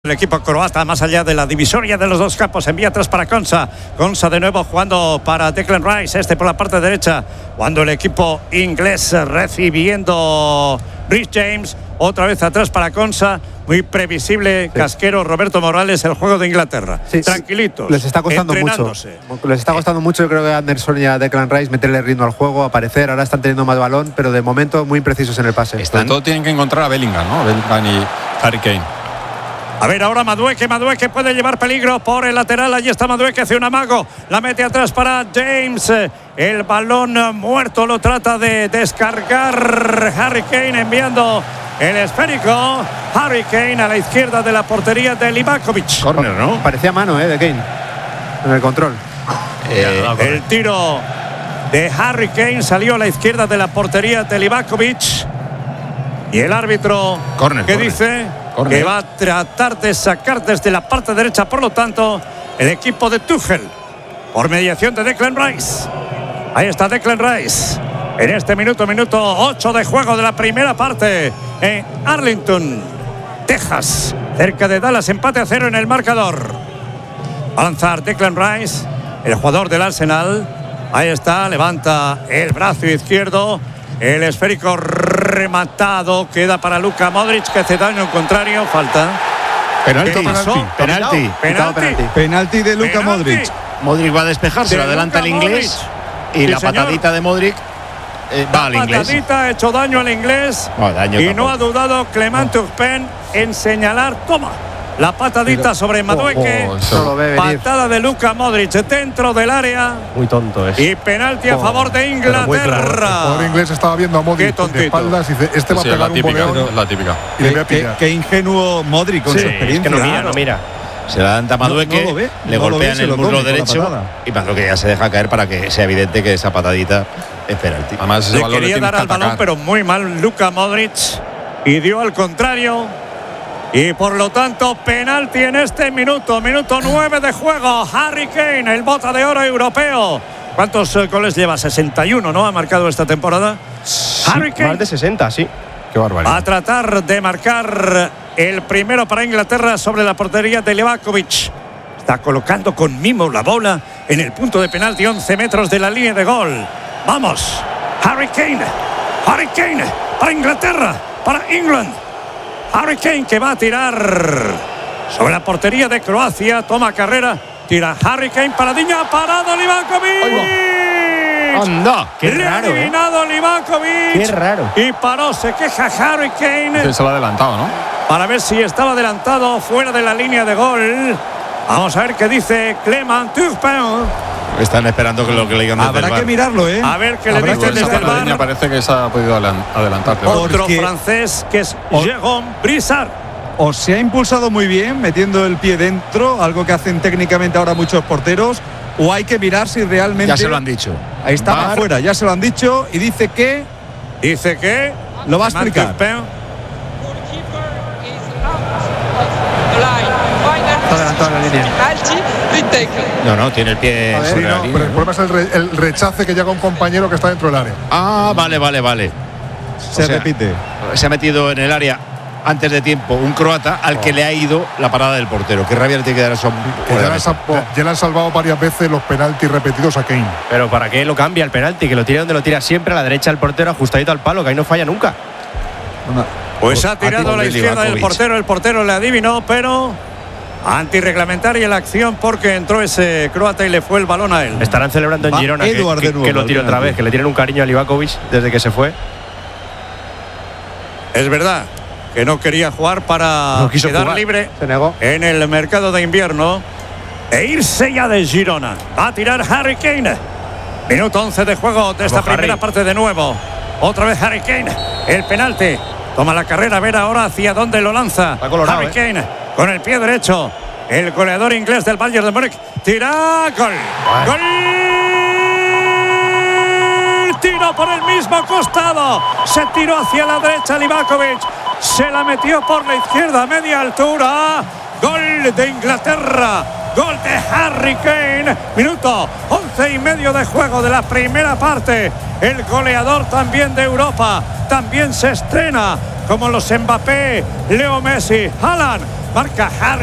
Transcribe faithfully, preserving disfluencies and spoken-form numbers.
El equipo croata, más allá de la divisoria de los dos campos, envía atrás para Konsa. Konsa de nuevo jugando para Declan Rice, este por la parte derecha. Cuando el equipo inglés recibiendo Rhys James, otra vez atrás para Konsa. Muy previsible, sí. Casquero, Roberto Morales, el juego de Inglaterra. Sí, tranquilitos. Les está costando mucho. Les está costando mucho, yo creo que a Anderson y a Declan Rice meterle ritmo al juego, aparecer. Ahora están teniendo más balón, pero de momento muy imprecisos en el pase. Están... Todo tienen que encontrar a Bellingham, ¿no? Bellingham y Harry Kane. A ver, ahora Madueke, Madueke puede llevar peligro por el lateral. Allí está Madueke, hace un amago. La mete atrás para James. El balón muerto lo trata de descargar Harry Kane, enviando el esférico. Harry Kane a la izquierda de la portería de Livakovic. Corner, ¿no? Parecía mano, ¿eh? De Kane. En el control. Eh, el tiro de Harry Kane salió a la izquierda de la portería de Livakovic. Y el árbitro, corner, ¿qué corner. dice? Corner. Que va a tratar de sacar desde la parte derecha, por lo tanto, el equipo de Tuchel, por mediación de Declan Rice. Ahí está Declan Rice. En este minuto, minuto ocho de juego de la primera parte, en Arlington, Texas, cerca de Dallas, empate a cero en el marcador. Va a lanzar Declan Rice, el jugador del Arsenal. Ahí está, levanta el brazo izquierdo. El esférico rematado queda para Luka Modric, que hace daño contrario. Falta. Penalti. Penalti. Penalti. Penalti. Penalti de Luka Modric. Modric va a despejar, se lo adelanta el inglés. Y sí, la señor. patadita de Modric eh, va la al inglés. La patadita ha hecho daño al inglés. No, daño y tampoco. no ha dudado Clement Turpin en señalar. Toma. La patadita Pero, sobre Madueke. Oh, oh, no lo ve venir. Patada de Luka Modric dentro del área. Muy tonto es. Y penalti a oh, favor de Inglaterra. El jugador inglés estaba viendo a Modric de espaldas y dice, este va a sí, pegar la un típica, boleón. la típica. Y le voy a pillar. Qué, qué ingenuo Modric con sí, su experiencia. Es que no mira, claro. no mira. Se la adelanta Madueke, no, no ve, le no golpea ve, en se el lo muslo come con la derecho patada. y Madueke ya se deja caer para que sea evidente que esa patadita es penalti. Además, ese Le balón quería le dar al atacar. balón, pero muy mal Luka Modric. Y dio al contrario. Y por lo tanto, penalti en este minuto. Minuto nueve de juego. Harry Kane, el bota de oro europeo. ¿Cuántos uh, goles lleva? sesenta y uno, ¿no? Ha marcado esta temporada. Sí, Harry Kane. Más de sesenta, sí. Qué barbaridad. A tratar de marcar el primero para Inglaterra sobre la portería de Livakovic. Está colocando con mimo la bola en el punto de penalti, once metros de la línea de gol. Vamos. Harry Kane. Harry Kane para Inglaterra, para England. Harry Kane que va a tirar sobre la portería de Croacia. Toma carrera. Tira Harry Kane. Paradilla. Parado Livakovic. Anda. Qué raro. Eliminado eh. Livakovic. Qué raro. Y paró. Se queja Harry Kane. Se lo ha adelantado, ¿no? Para ver si estaba adelantado fuera de la línea de gol. Vamos a ver qué dice Clement Turpin. Están esperando que lo que le digan desde Habrá el que bar. mirarlo, ¿eh? A ver qué le Habrá dicen que desde el mirarlo. bar. Parece que se ha podido adelantar. Otro Porque- francés que es O- Jérôme Brissard. O se ha impulsado muy bien metiendo el pie dentro, algo que hacen técnicamente ahora muchos porteros, o hay que mirar si realmente Ya se lo han dicho. ahí estaba Bar. afuera, ya se lo han dicho y dice que Dice que lo va a Clement explicar. Turpin. Está adelantado en la línea. No, no, tiene el pie A ver, sobre Sí, la no, línea. pero el problema es el, re- el rechace que llega un compañero que está dentro del área. Ah, vale, vale, vale. Se O sea, repite. Se ha metido en el área antes de tiempo un croata al que le ha ido la parada del portero. Qué rabia le tiene que dar a eso. Que ya, le han, sal- ya le han salvado varias veces los penaltis repetidos a Kane. Pero ¿para qué lo cambia el penalti? Que lo tire donde lo tira siempre, a la derecha del portero, ajustadito al palo, que ahí no falla nunca. Una- Pues ha tirado a la de izquierda del Livakovic. portero. El portero le adivinó, pero antirreglamentaria la acción porque entró ese croata y le fue el balón a él. Estarán celebrando en Va Girona que, Edward de que- nuevo, que lo el tire otra penalti. vez, que le tienen un cariño a Livakovic desde que se fue. Es verdad que no quería jugar para No quiso quedar jugar. libre Se negó. en el mercado de invierno e irse ya de Girona. Va a tirar Harry Kane. Minuto once de juego de esta Vamos, primera Harry. parte de nuevo. Otra vez Harry Kane. El penalti. Toma la carrera, a ver ahora hacia dónde lo lanza. Está colorado, Harry eh. Kane con el pie derecho. El goleador inglés del Bayern de Múnich. Tira. Gol. Gol. Tiro por el mismo costado. Se tiró hacia la derecha Livakovic. Se la metió por la izquierda a media altura. Gol de Inglaterra. Gol de Harry Kane. Minuto once y medio de juego de la primera parte. El goleador también de Europa. También se estrena como los Mbappé, Leo Messi, Haaland. Marca Harry.